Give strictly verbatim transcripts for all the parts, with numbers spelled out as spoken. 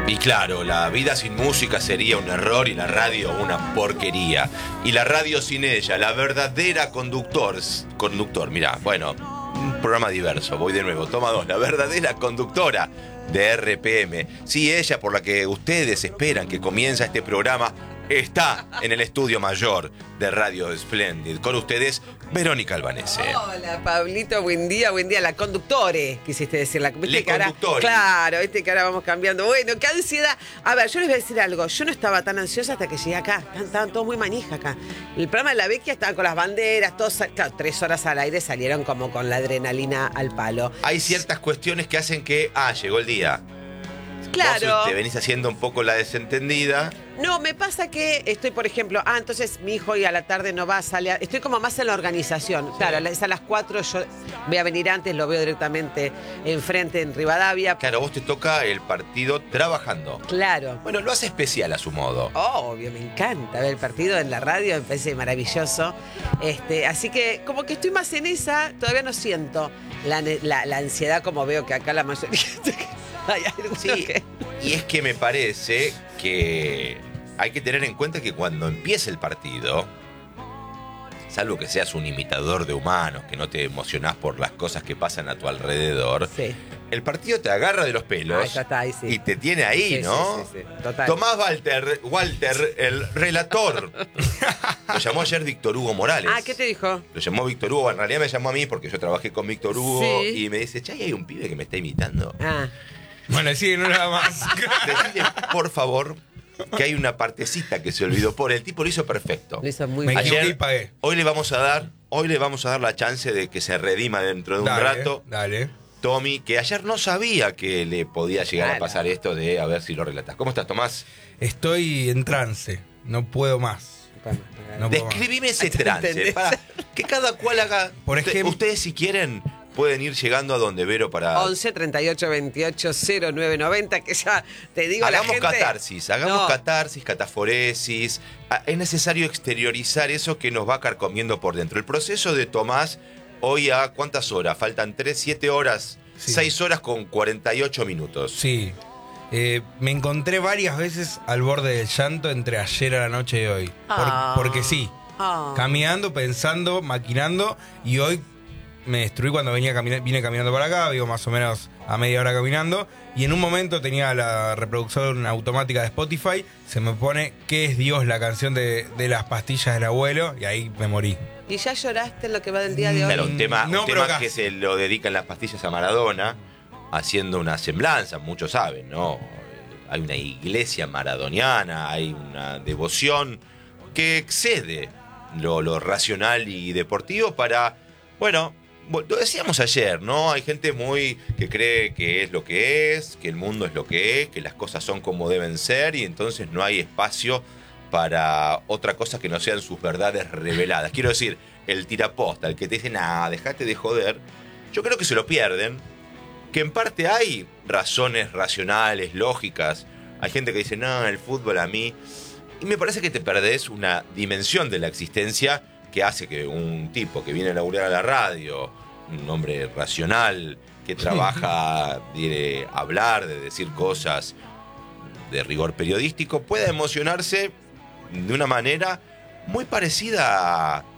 Y claro, la vida sin música sería un error y la radio una porquería. Y la radio sin ella, la verdadera conductor, conductor, mirá, bueno, un programa diverso, voy de nuevo, toma dos, la verdadera conductora de R P M. Sí, ella por la que ustedes esperan que comienza este programa, está en el estudio mayor de Radio Splendid. Con ustedes, Verónica Albanese. Hola, Pablito, buen día, buen día. La conductore, quisiste decir. La Le conductori. Claro, este que ahora vamos cambiando. Bueno, qué ansiedad. A ver, yo les voy a decir algo. Yo no estaba tan ansiosa hasta que llegué acá. Estaban, estaban todos muy manija acá. El programa de La Vecchia estaban con las banderas, todos, claro, tres horas al aire, salieron como con la adrenalina al palo. Hay ciertas cuestiones que hacen que, ah, llegó el día. Claro. Vos te venís haciendo un poco la desentendida. No, me pasa que estoy, por ejemplo, ah, entonces mi hijo hoy a la tarde no va a salir. Estoy como más en la organización. Sí. Claro, es a las cuatro, yo voy a venir antes, lo veo directamente enfrente en Rivadavia. Claro, vos te toca el partido trabajando. Claro. Bueno, lo hace especial a su modo. Obvio, me encanta ver el partido en la radio, me parece maravilloso. Este, así que como que estoy más en esa, todavía no siento la, la, la ansiedad como veo que acá la mayoría... Hay sí, que... y es que me parece que hay que tener en cuenta que cuando empieza el partido, salvo que seas un imitador de humanos, que no te emocionás por las cosas que pasan a tu alrededor, sí. El partido te agarra de los pelos. Ay, ya está, ahí, sí. Y te tiene ahí, sí, ¿no? Sí, sí, sí. Total. Tomás Walter, Walter, el relator. Lo llamó ayer Víctor Hugo Morales. Ah, ¿qué te dijo? Lo llamó Víctor Hugo, en realidad me llamó a mí porque yo trabajé con Víctor Hugo, sí. Y me dice, Chay, hay un pibe que me está imitando. Ah. Bueno, sí, no nada más. Decirle, por favor, que hay una partecita que se olvidó por el tipo, lo hizo perfecto. Lo hizo muy bien. Ayer, y pagué. Hoy le vamos a dar, hoy le vamos a dar la chance de que se redima dentro de un dale, rato. Dale. Tommy, que ayer no sabía que le podía llegar claro. a pasar esto de a ver si lo relatas. ¿Cómo estás, Tomás? Estoy en trance, no puedo más. No Describime ese trance, para que cada cual haga. Por ejemplo, ustedes si quieren pueden ir llegando a donde Vero para... once, treinta y ocho, veintiocho, cero nueve noventa, que ya te digo hagamos la gente... catarsis, hagamos no. catarsis, cataforesis. Es necesario exteriorizar eso que nos va carcomiendo por dentro. El proceso de Tomás, hoy a ¿cuántas horas? Faltan tres, siete horas, sí. seis horas con cuarenta y ocho minutos. Sí. Eh, me encontré varias veces al borde del llanto entre ayer a la noche y hoy. Ah. Por, porque sí. Ah. Caminando, pensando, maquinando, y hoy... me destruí cuando venía camina- vine caminando para acá, digo más o menos a media hora caminando, y en un momento tenía la reproducción automática de Spotify, se me pone ¿Qué es Dios? La canción de, de las pastillas del abuelo, y ahí me morí. ¿Y ya lloraste en lo que va del día de hoy? Claro, un tema, no, un tema que se lo dedican las pastillas a Maradona, haciendo una semblanza, muchos saben, ¿no? Hay una iglesia maradoniana, hay una devoción que excede lo, lo racional y deportivo para, bueno... Lo decíamos ayer, ¿no? Hay gente muy que cree que es lo que es, que el mundo es lo que es, que las cosas son como deben ser y entonces no hay espacio para otra cosa que no sean sus verdades reveladas. Quiero decir, el tiraposta, el que te dice, nah, dejate de joder, yo creo que se lo pierden, que en parte hay razones racionales, lógicas. Hay gente que dice, no, el fútbol a mí... Y me parece que te perdés una dimensión de la existencia que hace que un tipo que viene a laburar a la radio, un hombre racional, que trabaja de hablar, de decir cosas de rigor periodístico, pueda emocionarse de una manera muy parecida a, a,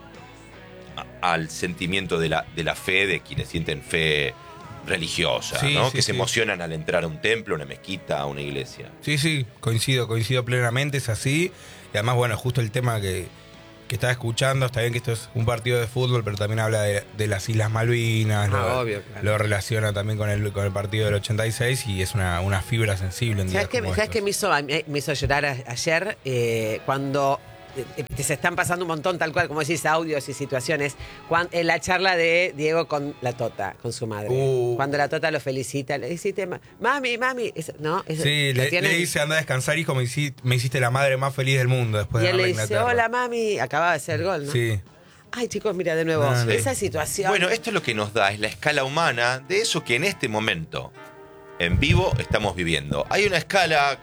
al sentimiento de la, de la fe, de quienes sienten fe religiosa, sí, ¿no? Sí, que sí. se emocionan al entrar a un templo, a una mezquita, a una iglesia. Sí, sí, coincido, coincido plenamente, es así. Y además, bueno, justo el tema que... que estaba escuchando, está bien que esto es un partido de fútbol, pero también habla de, de las Islas Malvinas, ah, lo, obvio, claro. lo relaciona también con el, con el partido del ochenta y seis y es una, una fibra sensible en días ¿Sabes qué, como ¿sabes estos. qué me hizo, me hizo llorar a, ayer? Eh, cuando eh, se están pasando un montón, tal cual, como decís, audios y situaciones. Cuando, en la charla de Diego con la Tota, con su madre. Uh. Cuando la Tota lo felicita, le dice, mami, mami. Eso, ¿no? Eso, Sí, le, tienen... le dice, anda a descansar, hijo, me hiciste, me hiciste la madre más feliz del mundo después y de él ganar le dice, Inglaterra. hola, mami. Acababa de hacer el gol, ¿no? Sí. Ay, chicos, mira, de nuevo, No, no. esa situación. Bueno, esto es lo que nos da, es la escala humana de eso que en este momento, en vivo, estamos viviendo. Hay una escala